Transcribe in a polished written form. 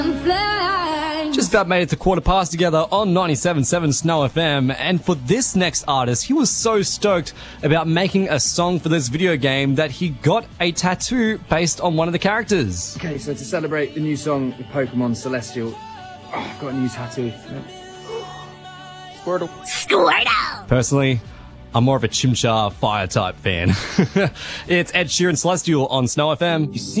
Just about made it to quarter past together on 97.7 Snow FM, and for this next artist, he was so stoked about making a song for this video game that he got a tattoo based on one of the characters. Okay, so to celebrate the new song, the Pokemon Celestial, I've got a new tattoo. Squirtle. Squirtle! Personally, I'm more of a Chimchar fire type fan. It's Ed Sheeran Celestial on Snow FM.